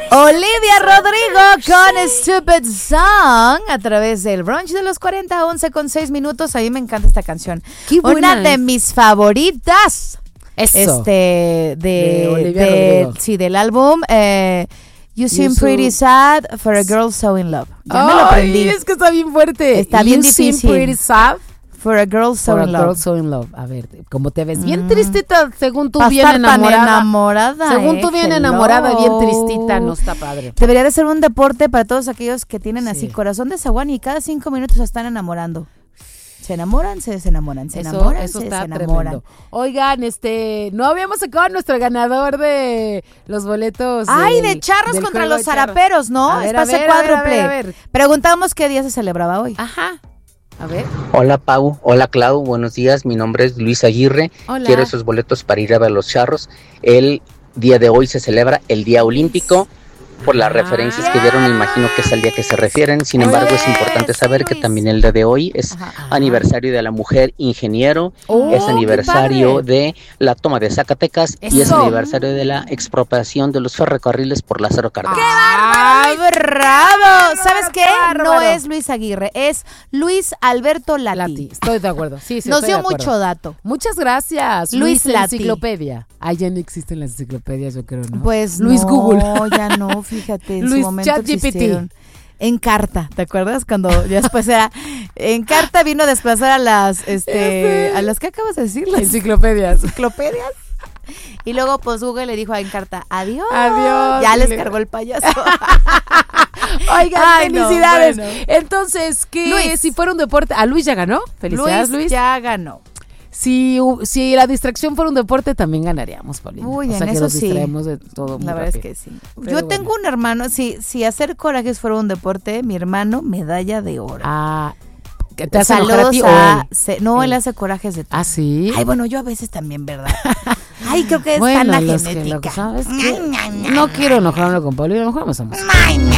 Olivia Rodrigo con Stupid Song a través del brunch de los 40, 11:06. A mí me encanta esta canción. Qué buena Una de mis favoritas. Eso. De Olivia Rodrigo. Sí, del álbum You Seem Pretty Sad for a Girl So in Love. Ya me lo aprendí. Es que está bien fuerte. Está bien You difícil. Seem Pretty Sad For a Girl So for a in Girl Love. So in Love. A ver, como te ves bien tristita, según tú Pa' bien estar tan enamorada. Según tú bien hello. enamorada, bien tristita, no está padre. Debería de ser un deporte para todos aquellos que tienen así Sí. corazón de zaguán y cada 5 minutos se están enamorando. Se enamoran, se desenamoran, se enamoran, Eso se está desenamoran. tremendo. Oigan, no habíamos sacado nuestro ganador de los boletos. Ay, de charros del contra juego los de charros. zaraperos, ¿no? A ver, Espacio a ver, a ver, cuádruple. a ver. Preguntamos qué día se celebraba hoy. Ajá. A ver. Hola Pau, hola Clau, buenos días, mi nombre es Luis Aguirre, Hola. quiero esos boletos para ir a ver los charros. El día de hoy se celebra el Día Olímpico, por las referencias que dieron me imagino que es al día que se refieren, sin embargo es importante saber que también el día de hoy es aniversario de la mujer ingeniero, es aniversario de la toma de Zacatecas y es Eso. aniversario de la expropiación de los ferrocarriles por Lázaro Cárdenas. ¡Qué bravo! ¿Sabes qué? bárbaro! No es Luis Aguirre, es Luis Alberto Lati. Lati, estoy de acuerdo. Sí, sí, Nos estoy dio de acuerdo. mucho dato. Muchas gracias. Luis la Lati. enciclopedia. Ah, ya no existen las enciclopedias, yo creo, ¿no? Pues Luis no, Google. ya no, fíjate, en Luis su momento ChatGPT. existieron. En ¿te acuerdas? Cuando ya después era Encarta vino a desplazar a las a las que acabas de decir, las Enciclopedias. enciclopedias. Y luego pues Google le dijo a Encarta, adiós. Adiós. Ya les Dile. cargó el payaso. Oigan, Ay, no, felicidades. bueno. Entonces, ¿qué? Luis. Si fuera un deporte, a Luis ya ganó. Felicidades, Luis. ya ganó. Si la distracción fuera un deporte, también ganaríamos, Paulina. Uy, o sea en que eso nos sí. distraemos de todo muy La verdad es rápido. que sí. Pero Yo tengo un hermano, si hacer corajes fuera un deporte, mi hermano, medalla de oro. Ah, ¿que te hace enojar a Saludos ti o a... él? No, él Él. hace corajes de todo. ¿Ah, sí? Ay, bueno, yo a veces también, ¿verdad? Ay, creo que es bueno, tan la los que genética. ¿sabes qué? No quiero enojarme con Paulina, mejor nos vamos. Ay,